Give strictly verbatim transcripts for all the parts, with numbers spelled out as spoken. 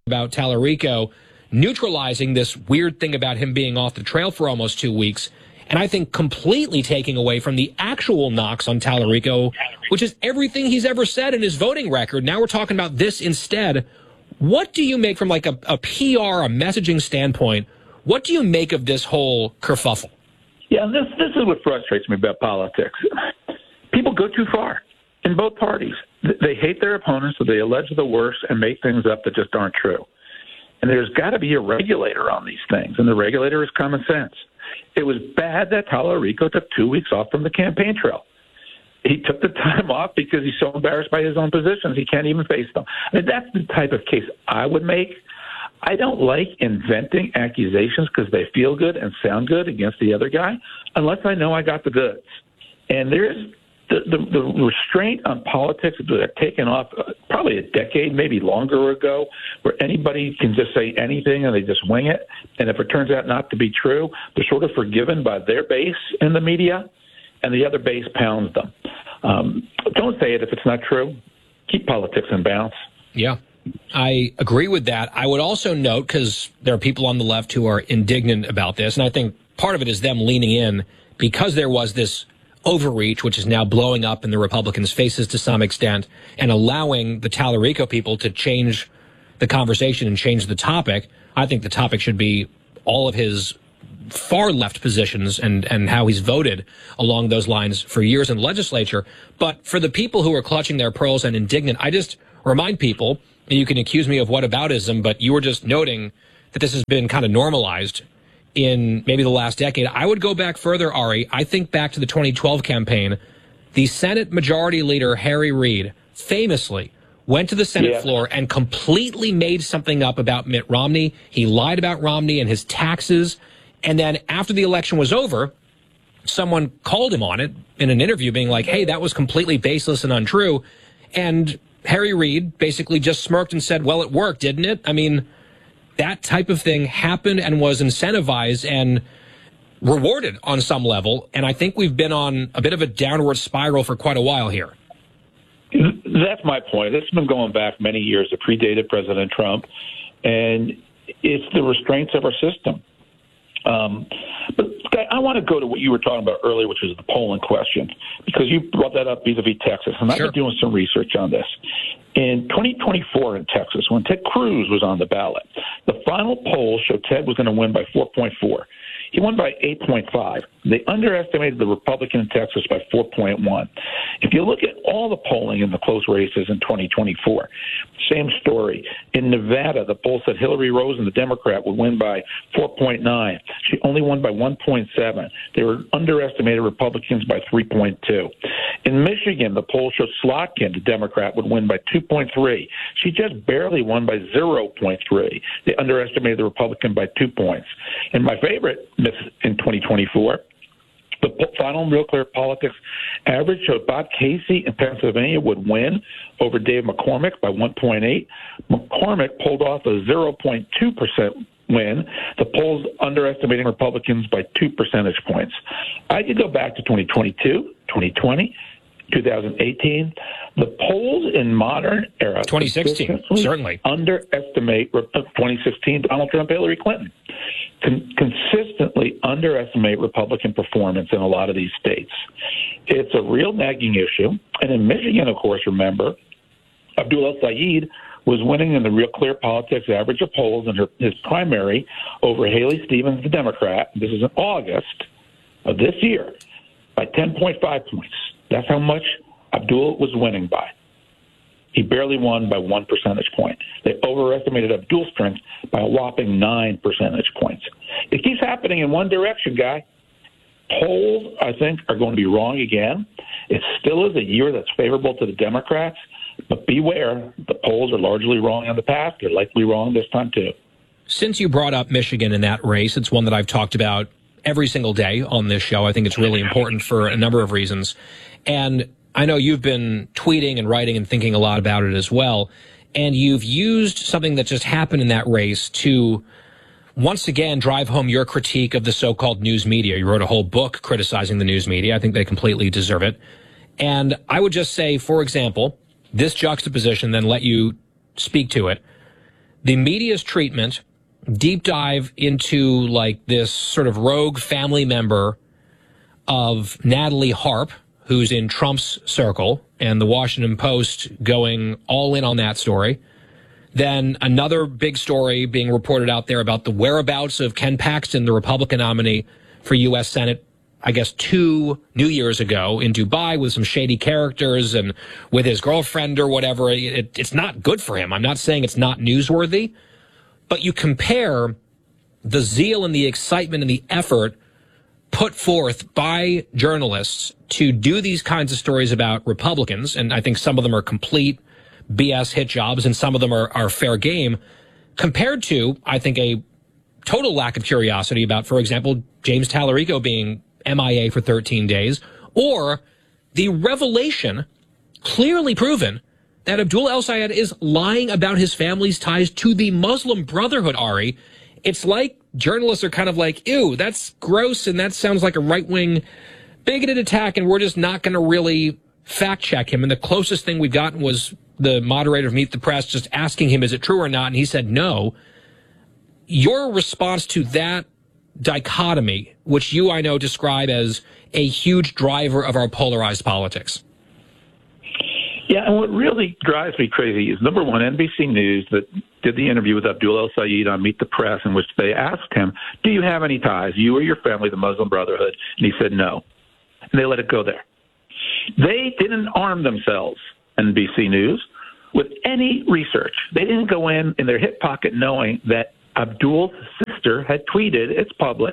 about Tallarico neutralizing this weird thing about him being off the trail for almost two weeks, and I think completely taking away from the actual knocks on Tallarico, which is everything he's ever said in his voting record. Now we're talking about this instead. What do you make from like a, a P R, a messaging standpoint? What do you make of this whole kerfuffle? Yeah, this this is what frustrates me about politics. People go too far in both parties. They hate their opponents, so they allege the worst and make things up that just aren't true. And there's got to be a regulator on these things, and the regulator is common sense. It was bad that Tallarico took two weeks off from the campaign trail. He took the time off because he's so embarrassed by his own positions he can't even face them. I mean, that's the type of case I would make. I don't like inventing accusations because they feel good and sound good against the other guy unless I know I got the goods. And there's the, the, the restraint on politics that have taken off uh, probably a decade, maybe longer ago, where anybody can just say anything and they just wing it. And if it turns out not to be true, they're sort of forgiven by their base in the media, and the other base pounds them. Um, don't say it if it's not true. Keep politics in balance. Yeah, I agree with that. I would also note, because there are people on the left who are indignant about this, and I think part of it is them leaning in because there was this overreach, which is now blowing up in the Republicans' faces to some extent, and allowing the Tallarico people to change the conversation and change the topic. I think the topic should be all of his far left positions and, and how he's voted along those lines for years in the legislature. But for the people who are clutching their pearls and indignant, I just remind people, and you can accuse me of whataboutism, but you were just noting that this has been kind of normalized in maybe the last decade. I would go back further, Ari. I think back to the twenty twelve campaign. The Senate Majority Leader, Harry Reid, famously went to the Senate yeah. floor and completely made something up about Mitt Romney. He lied about Romney and his taxes. And then after the election was over, someone called him on it in an interview being like, hey, that was completely baseless and untrue. And Harry Reid basically just smirked and said, well, it worked, didn't it? I mean, that type of thing happened and was incentivized and rewarded on some level. And I think we've been on a bit of a downward spiral for quite a while here. That's my point. This has been going back many years. It predated President Trump. And it's the restraints of our system. Um, but Guy, I want to go to what you were talking about earlier, which was the polling question, because you brought that up vis-a-vis Texas, and sure. I've been doing some research on this. In twenty twenty-four in Texas, when Ted Cruz was on the ballot, the final poll showed Ted was going to win by four point four. He won by eight point five. They underestimated the Republican in Texas by four point one. If you look at all the polling in the close races in twenty twenty-four, same story. In Nevada, the poll said Hillary Rosen, the Democrat, would win by four point nine. She only won by one point seven. They were underestimated Republicans by three point two. In Michigan, the poll showed Slotkin, the Democrat, would win by two point three. She just barely won by zero point three. They underestimated the Republican by two points. And my favorite miss in twenty twenty-four, the final Real Clear Politics average showed Bob Casey in Pennsylvania would win over Dave McCormick by one point eight. McCormick pulled off a zero point two percent win. The polls underestimating Republicans by two percentage points. I could go back to twenty twenty-two, twenty twenty, two thousand eighteen. The polls in modern era twenty sixteen certainly underestimate twenty sixteen Donald Trump, Hillary Clinton. Con- consistently underestimate Republican performance in a lot of these states. It's a real nagging issue. And in Michigan, of course, remember, Abdul El-Sayed was winning in the Real Clear Politics average of polls in her, his primary over Haley Stevens, the Democrat. This is in August of this year by ten point five points. That's how much Abdul was winning by. He barely won by one percentage point. They overestimated Abdul's strength by a whopping nine percentage points. It keeps happening in one direction, Guy. Polls, I think, are going to be wrong again. It still is a year that's favorable to the Democrats, but beware, the polls are largely wrong in the past. They're likely wrong this time, too. Since you brought up Michigan in that race, it's one that I've talked about every single day on this show. I think it's really important for a number of reasons. And I know you've been tweeting and writing and thinking a lot about it as well. And you've used something that just happened in that race to once again drive home your critique of the so-called news media. You wrote a whole book criticizing the news media. I think they completely deserve it. And I would just say, for example, this juxtaposition, then let you speak to it. the media's treatment, deep dive into like this sort of rogue family member of Natalie Harp, who's in Trump's circle, and the Washington Post going all in on that story. Then another big story being reported out there about the whereabouts of Ken Paxton, the Republican nominee for U S Senate, I guess two New Years ago in Dubai with some shady characters and with his girlfriend or whatever. It, it's not good for him. I'm not saying it's not newsworthy, but you compare the zeal and the excitement and the effort put forth by journalists to do these kinds of stories about Republicans, and I think some of them are complete B S hit jobs and some of them are, are fair game, compared to, I think, a total lack of curiosity about, for example, James Tallarico being M I A for thirteen days, or the revelation, clearly proven, that Abdul El-Sayed is lying about his family's ties to the Muslim Brotherhood, Ari. It's like journalists are kind of like, ew, that's gross, and that sounds like a right-wing bigoted attack, and we're just not going to really fact-check him. And the closest thing we've gotten was the moderator of Meet the Press just asking him, is it true or not? And he said no. Your response to that dichotomy, which you, I know, describe as a huge driver of our polarized politics. Yeah, and what really drives me crazy is, number one, N B C News that did the interview with Abdul El-Sayed on Meet the Press, in which they asked him, do you have any ties, you or your family, the Muslim Brotherhood? And he said no. And they let it go there. They didn't arm themselves, N B C News, with any research. They didn't go in in their hip pocket knowing that Abdul's sister had tweeted, it's public,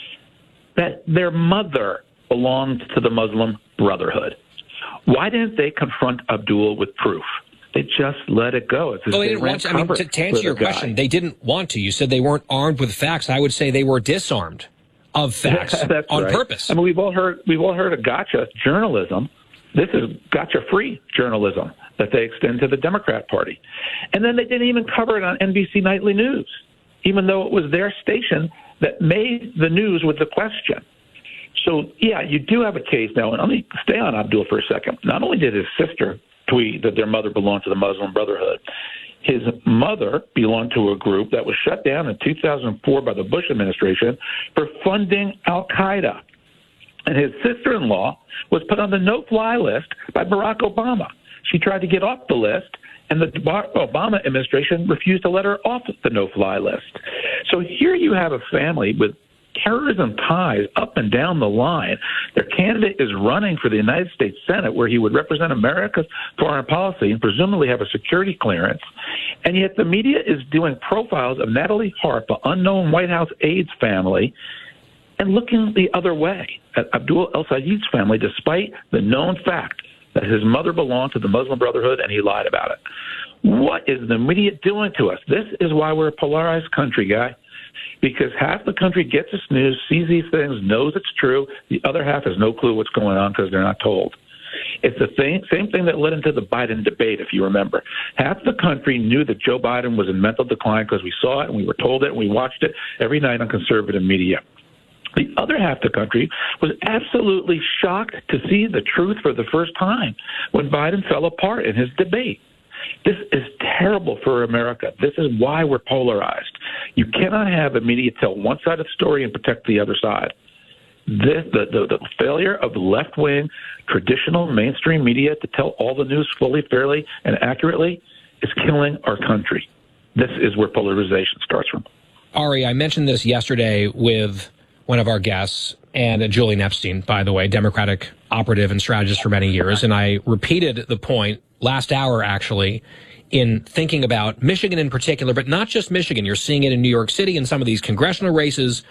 that their mother belonged to the Muslim Brotherhood. Why didn't they confront Abdul with proof? They just let it go. It's well, they didn't want to, I mean, to, to answer your question, they didn't want to. You said they weren't armed with facts. I would say they were disarmed of facts That's on right. purpose. I mean, we've all heard we've all heard of gotcha journalism. This is gotcha-free journalism that they extend to the Democrat Party. And then they didn't even cover it on N B C Nightly News, even though it was their station that made the news with the question. So, yeah, you do have a case now. And let me stay on Abdul for a second. Not only did his sister tweet that their mother belonged to the Muslim Brotherhood, his mother belonged to a group that was shut down in two thousand four by the Bush administration for funding al-Qaeda. And his sister-in-law was put on the no-fly list by Barack Obama. She tried to get off the list, and the Obama administration refused to let her off the no-fly list. So here you have a family with terrorism ties up and down the line. Their candidate is running for the United States Senate, where he would represent America's foreign policy and presumably have a security clearance. And yet the media is doing profiles of Natalie Harp, an unknown White House aides family, and looking the other way at Abdul El-Sayed's family, despite the known fact that his mother belonged to the Muslim Brotherhood and he lied about it. What is the media doing to us? This is why we're a polarized country, guy. Because half the country gets this news, sees these things, knows it's true. The other half has no clue what's going on because they're not told. It's the same, same thing that led into the Biden debate, if you remember. Half the country knew that Joe Biden was in mental decline because we saw it and we were told it and we watched it every night on conservative media. The other half of the country was absolutely shocked to see the truth for the first time when Biden fell apart in his debate. This is terrible for America. This is why we're polarized. You cannot have the media tell one side of the story and protect the other side. This, the, the, the failure of left-wing, traditional mainstream media to tell all the news fully, fairly, and accurately is killing our country. This is where polarization starts from. Ari, I mentioned this yesterday with one of our guests, and Julian Epstein, by the way, Democratic operative and strategist for many years, and I repeated the point last hour, actually, in thinking about Michigan in particular, but not just Michigan. You're seeing it in New York City in some of these congressional races.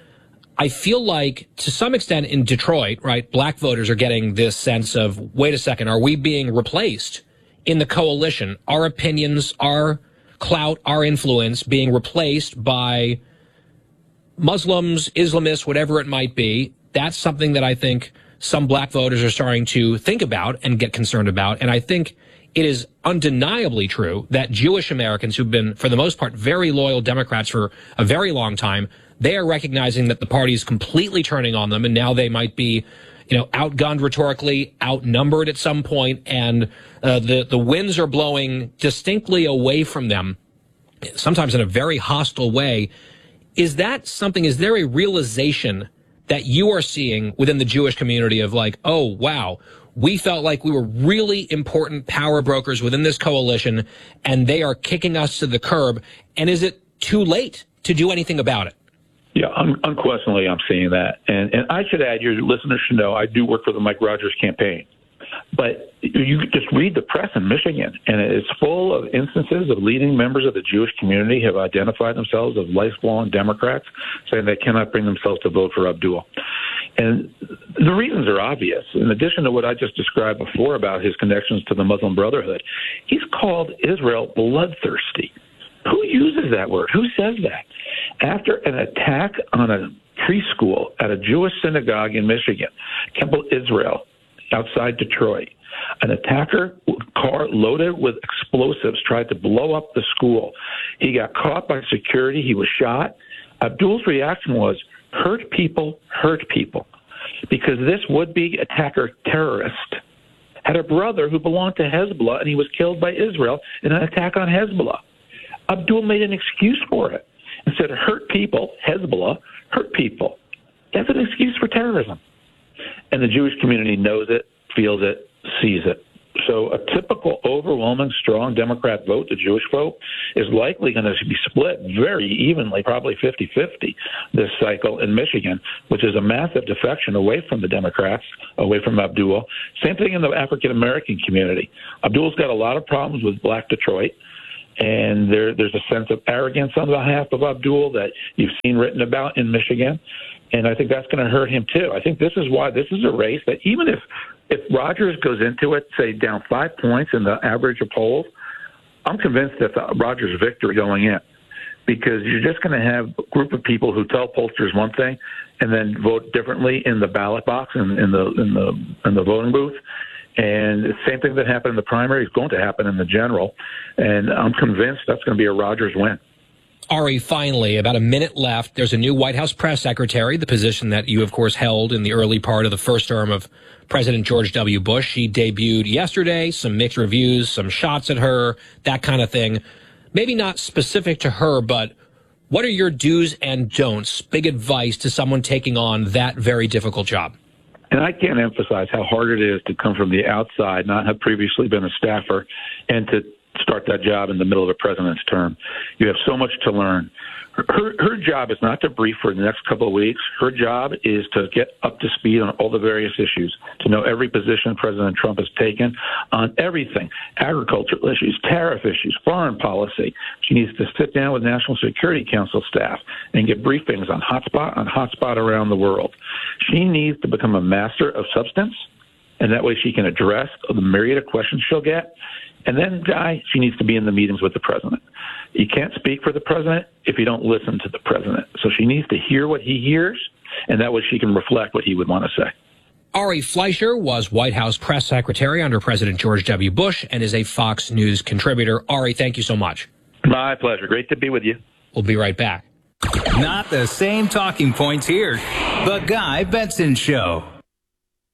I feel like, to some extent in Detroit, right, black voters are getting this sense of, wait a second, are we being replaced in the coalition? Our opinions, our clout, our influence being replaced by Muslims, Islamists, whatever it might be. That's something that I think some black voters are starting to think about and get concerned about. And I think it is undeniably true that Jewish Americans who've been, for the most part, very loyal Democrats for a very long time, they are recognizing that the party is completely turning on them, and now they might be, you know, outgunned rhetorically, outnumbered at some point, and uh, the, the winds are blowing distinctly away from them sometimes in a very hostile way. Is that something, is there a realization that you are seeing within the Jewish community of like, oh, wow, we felt like we were really important power brokers within this coalition, and they are kicking us to the curb? And is it too late to do anything about it? Yeah, un- unquestionably, I'm seeing that. And, and I should add, your listeners should know, I do work for the Mike Rogers campaign. But you just read the press in Michigan, and it's full of instances of leading members of the Jewish community have identified themselves as lifelong Democrats, saying they cannot bring themselves to vote for Abdul. And the reasons are obvious. In addition to what I just described before about his connections to the Muslim Brotherhood, he's called Israel bloodthirsty. Who uses that word? Who says that? After an attack on a preschool at a Jewish synagogue in Michigan, Temple Israel, outside Detroit, an attacker car loaded with explosives tried to blow up the school. He got caught by security. He was shot. Abdul's reaction was, hurt people, hurt people, because this would-be attacker terrorist had a brother who belonged to Hezbollah, and he was killed by Israel in an attack on Hezbollah. Abdul made an excuse for it and said, hurt people, Hezbollah, hurt people. That's an excuse for terrorism. And the Jewish community knows it, feels it, sees it. So a typical overwhelming strong Democrat vote, the Jewish vote, is likely going to be split very evenly, probably fifty-fifty this cycle in Michigan, which is a massive defection away from the Democrats, away from Abdul. Same thing in the African-American community. Abdul's got a lot of problems with Black Detroit. And there, there's a sense of arrogance on behalf of Abdul that you've seen written about in Michigan. And I think that's going to hurt him, too. I think this is why this is a race that even if, if Rogers goes into it, say, down five points in the average of polls, I'm convinced that the Rogers' victory going in, because you're just going to have a group of people who tell pollsters one thing and then vote differently in the ballot box and in the, in the, in the voting booth. And the same thing that happened in the primary is going to happen in the general. And I'm convinced that's going to be a Rogers win. Ari, finally, about a minute left. There's a new White House press secretary, the position that you, of course, held in the early part of the first term of President George W. Bush. She debuted yesterday, some mixed reviews, some shots at her, that kind of thing. Maybe not specific to her, but what are your do's and don'ts, big advice to someone taking on that very difficult job? And I can't emphasize how hard it is to come from the outside, not have previously been a staffer, and to start that job in the middle of a president's term. You have so much to learn. Her, her job is not to brief for the next couple of weeks. Her job is to get up to speed on all the various issues, to know every position President Trump has taken on everything, agricultural issues, tariff issues, foreign policy. She needs to sit down with National Security Council staff and get briefings on hotspot on hotspot around the world. She needs to become a master of substance, and that way she can address the myriad of questions she'll get. And then, Guy, she needs to be in the meetings with the president. You can't speak for the president if you don't listen to the president. So she needs to hear what he hears, and that way she can reflect what he would want to say. Ari Fleischer was White House press secretary under President George W. Bush and is a Fox News contributor. Ari, thank you so much. My pleasure. Great to be with you. We'll be right back. Not the same talking points here. The Guy Benson Show.